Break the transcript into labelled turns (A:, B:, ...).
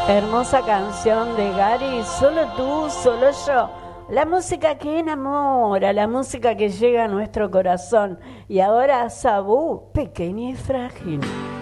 A: Hermosa canción de Gary, solo tú, solo yo. La música que enamora, la música que llega a nuestro corazón. Y ahora Sabú, pequeña y frágil.